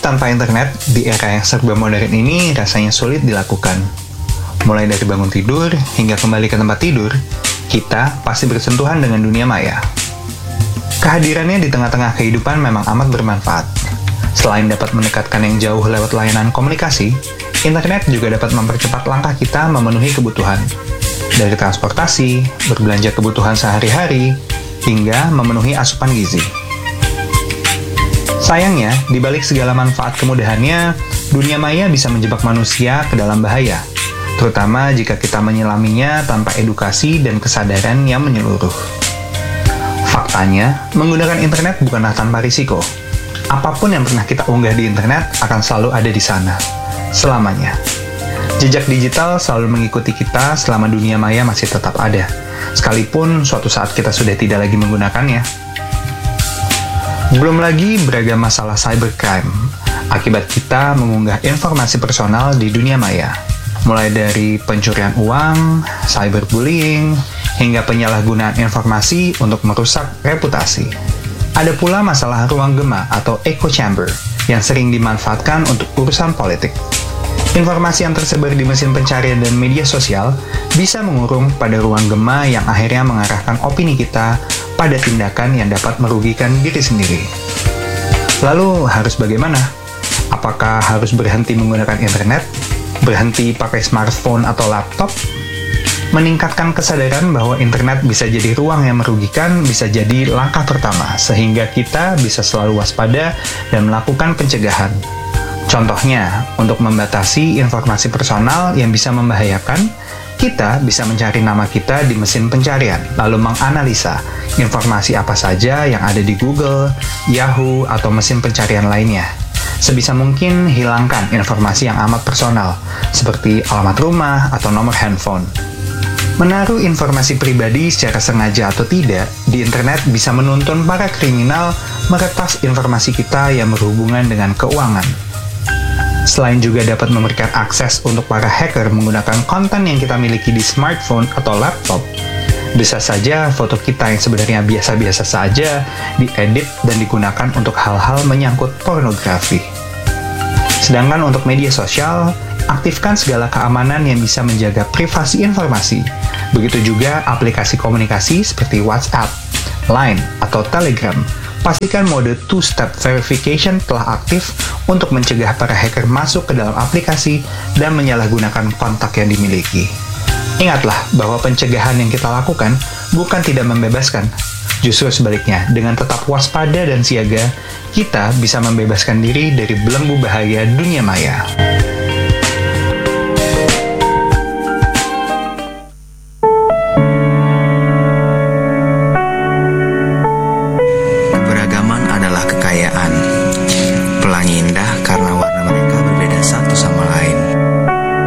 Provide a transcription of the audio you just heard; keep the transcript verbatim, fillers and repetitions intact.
tanpa internet di era yang serba modern ini rasanya sulit dilakukan. Mulai dari bangun tidur hingga kembali ke tempat tidur, kita pasti bersentuhan dengan dunia maya. Kehadirannya di tengah-tengah kehidupan memang amat bermanfaat. Selain dapat mendekatkan yang jauh lewat layanan komunikasi, internet juga dapat mempercepat langkah kita memenuhi kebutuhan. Dari transportasi, berbelanja kebutuhan sehari-hari, hingga memenuhi asupan gizi. Sayangnya, di balik segala manfaat kemudahannya, dunia maya bisa menjebak manusia ke dalam bahaya, terutama jika kita menyelaminya tanpa edukasi dan kesadaran yang menyeluruh. Faktanya, menggunakan internet bukanlah tanpa risiko. Apapun yang pernah kita unggah di internet akan selalu ada di sana, selamanya. Jejak digital selalu mengikuti kita selama dunia maya masih tetap ada, sekalipun suatu saat kita sudah tidak lagi menggunakannya. Belum lagi beragam masalah cybercrime, akibat kita mengunggah informasi personal di dunia maya. Mulai dari pencurian uang, cyberbullying, hingga penyalahgunaan informasi untuk merusak reputasi. Ada pula masalah ruang gema atau echo chamber yang sering dimanfaatkan untuk urusan politik. Informasi yang tersebar di mesin pencarian dan media sosial bisa mengurung pada ruang gema yang akhirnya mengarahkan opini kita pada tindakan yang dapat merugikan diri sendiri. Lalu harus bagaimana? Apakah harus berhenti menggunakan internet? Berhenti pakai smartphone atau laptop? Meningkatkan kesadaran bahwa internet bisa jadi ruang yang merugikan bisa jadi langkah pertama, sehingga kita bisa selalu waspada dan melakukan pencegahan. Contohnya, untuk membatasi informasi personal yang bisa membahayakan, kita bisa mencari nama kita di mesin pencarian, lalu menganalisa informasi apa saja yang ada di Google, Yahoo, atau mesin pencarian lainnya. Sebisa mungkin hilangkan informasi yang amat personal, seperti alamat rumah atau nomor handphone. Menaruh informasi pribadi secara sengaja atau tidak di internet bisa menuntun para kriminal meretas informasi kita yang berhubungan dengan keuangan. Selain juga dapat memberikan akses untuk para hacker menggunakan konten yang kita miliki di smartphone atau laptop, bisa saja foto kita yang sebenarnya biasa-biasa saja diedit dan digunakan untuk hal-hal menyangkut pornografi. Sedangkan untuk media sosial, aktifkan segala keamanan yang bisa menjaga privasi informasi. Begitu juga aplikasi komunikasi seperti WhatsApp, Line, atau Telegram. Pastikan mode two-step verification telah aktif untuk mencegah para hacker masuk ke dalam aplikasi dan menyalahgunakan kontak yang dimiliki. Ingatlah bahwa pencegahan yang kita lakukan bukan tidak membebaskan. Justru sebaliknya, dengan tetap waspada dan siaga, kita bisa membebaskan diri dari belenggu bahaya dunia maya. Keberagaman adalah kekayaan. Pelangi indah karena warna mereka berbeda satu sama